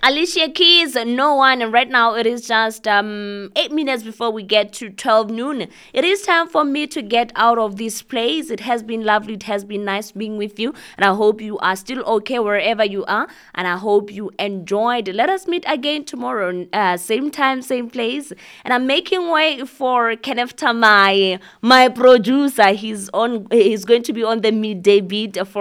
Alicia Keys, no one. And right now it is just 8 minutes before we get to 12 noon. It is time for me to get out of this place. It has been lovely. It has been nice being with you. And I hope you are still okay wherever you are. And I hope you enjoyed. Let us meet again tomorrow. Same time, same place. And I'm making way for Kenneth Tamai, my producer. He's going to be on the midday beat for